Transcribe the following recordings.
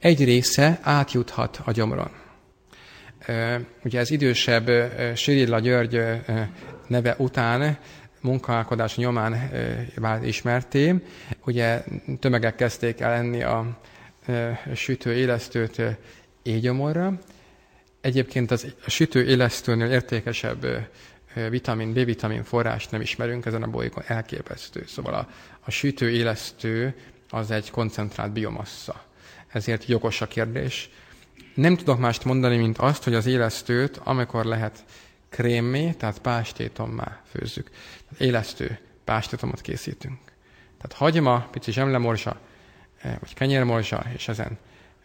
egy része átjuthat a gyomron. Ugye ez idősebb Sirilla György neve után, munkálkodás nyomán vált ismerté. Ugye tömegek kezdték el enni a sütő élesztőt éjgyomorra. Egyébként a sütő élesztőnél értékesebb B-vitamin forrást nem ismerünk ezen a bolygón, elképesztő. Szóval a sütő élesztő az egy koncentrált biomassa. Ezért jogos a kérdés. Nem tudok mást mondani, mint azt, hogy az élesztőt, amikor lehet krémmé, tehát pástétommá főzzük. Élesztő pástétomot készítünk. Tehát hagyma, pici zsemlemorzsa, vagy kenyérmorzsa, és ezen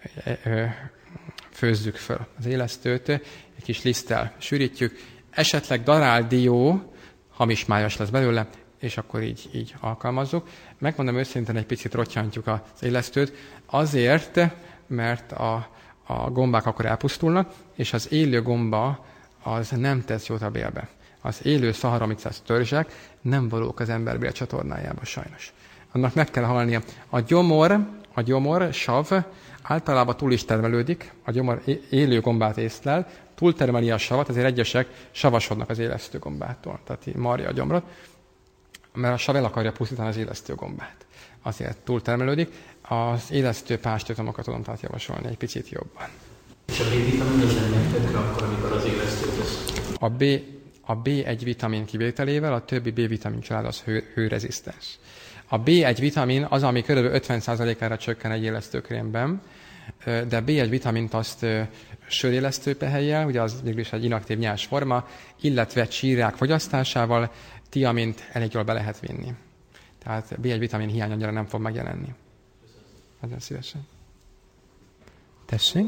főzzük föl az élesztőt, egy kis liszttel sűrítjük, esetleg daráldió, hamismájas lesz belőle, és akkor így alkalmazzuk. Megmondom őszintén, egy picit rottyantjuk az élesztőt, azért, mert a gombák akkor elpusztulnak, és az élő gomba az nem tesz jót a bélbe. Az élő Saccharomyces törzsek nem valók az ember bélcsatornájába sajnos. Annak meg kell halnia. A gyomor, sav, általában túl is termelődik, a gyomor élő gombát észlel, túltermeli a savat, ezért egyesek savasodnak az élesztő gombától. Tehát marja a gyomrot, mert a sav el akarja pusztítani az élesztő gombát. Azért túltermelődik. Az élesztő pástétomokat tudom tehát javasolni egy picit jobban. És a B-vitamin az nem megtökre akkor, amikor az élesztőt lesz? A B1 vitamin kivételével a többi B-vitamin család az hőrezisztens. A B1 vitamin az, ami kb. 50%-ára csökken egy élesztőkrémben, de B1 vitamint azt sörélesztőpehellyel, ugye az végül is egy inaktív nyers forma, illetve csírák fogyasztásával tiamint elég jól be lehet vinni. Tehát B1 vitamin hiány annyira nem fog megjelenni. Nagyon szívesen. Tessék?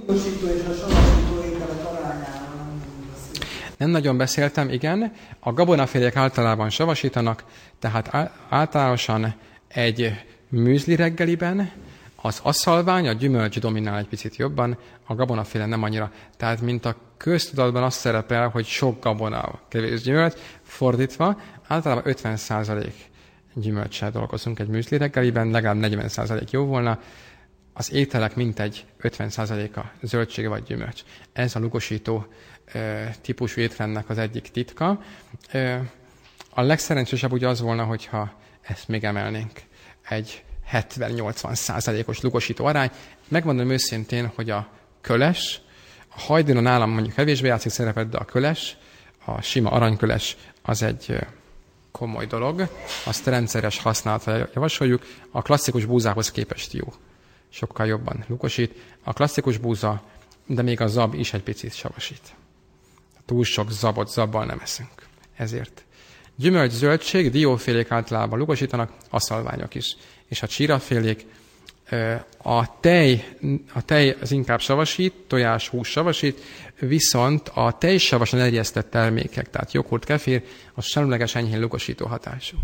Nem nagyon beszéltem, igen. A gabonafélék általában savasítanak, tehát általánosan egy műzli reggeliben az asszalvány, a gyümölcs dominál egy picit jobban, a gabonaféle nem annyira. Tehát mint a köztudatban az szerepel, hogy sok gabona, kevés gyümölcs, fordítva, általában 50% gyümölcssel dolgozunk egy műzli reggeliben, legalább 40% jó volna. Az ételek mintegy 50%-a zöldsége vagy gyümölcs. Ez a lugosító típusú étrendnek az egyik titka. A legszerencsésebb ugye az volna, hogyha ezt még emelnénk. Egy 70-80%-os lugosító arány. Megmondom őszintén, hogy a köles, a hajdina nálam mondjuk kevésbé játszik szerepet, de a köles, a sima aranyköles az egy komoly dolog. Azt rendszeres használatra javasoljuk. A klasszikus búzához képest jó. Sokkal jobban lugosít. A klasszikus búza, de még a zab is egy picit savasít. Túl sok zabbal nem eszünk. Ezért. Gyümölcs, zöldség, diófélék általában lugosítanak, aszalványok is. És a csírafélék, a tej az inkább savasít, tojás, hús savasít, viszont a tejsavasan erjesztett termékek, tehát joghurt, kefir, az semleges enyhén lugosító hatású.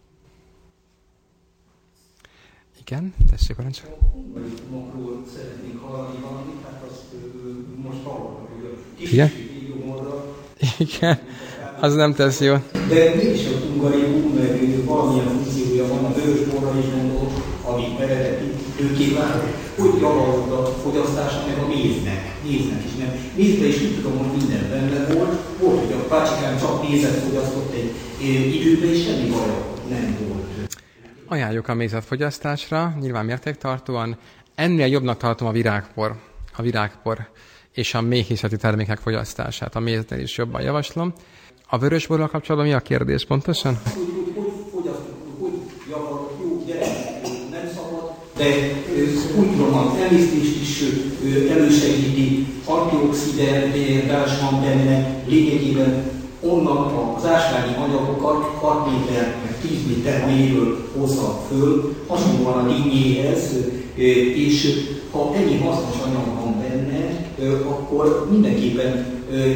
Igen, tessék parancsolni. A hungarikumokról szeretnék hallani valamit, hát azt most hallottam, hogy a kis gyomorra. Igen, az nem tesz jó. De mégis a hungarikum, meg valamilyen funkciója van, a vörösborra is gondolok, ami eredeti tőkévár, hogy javalott a fogyasztása, meg a méznek is nem. Mézbe is úgy tudom, hogy minden benne volt, hogy a bácsikám csak mézet fogyasztott egy időben, és semmi baja nem volt. Ajánljuk a mézetfogyasztásra, nyilván mértéktartóan. Ennél jobbnak tartom a virágpor és a méhészeti termékek fogyasztását. A méznél is jobban javaslom. A vörösborral kapcsolatban mi a kérdés pontosan? Hogy fogyasztunk, hogy javarok, jó, gyerekek, nem szabad, de úgy tudom, az emésztést is elősegíti, antioxidálás van benne, lényegében onnan az ásványi anyagokat 6 méter, 10 méter mélyről hozza föl, hasonlóan a dinnyéhez, és ha ennyi hasznos anyag van benne, akkor mindenképpen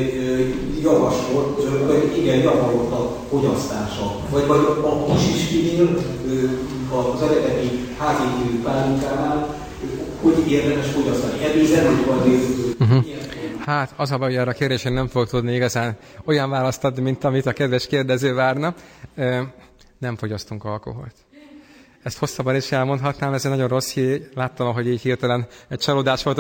javarolt a fogyasztása. Vagy a kisiskinél, az eredeti házi pálinkánál, hogy érdemes fogyasztani. Ebézen, vagy Hát, az a baj, hogy arra a kérdésre nem fogok tudni igazán olyan választ adni, mint amit a kedves kérdező várna. Nem fogyasztunk alkoholt. Ezt hosszabban is elmondhatnám, ez egy nagyon rossz hír. Láttam, hogy így hirtelen egy csalódás volt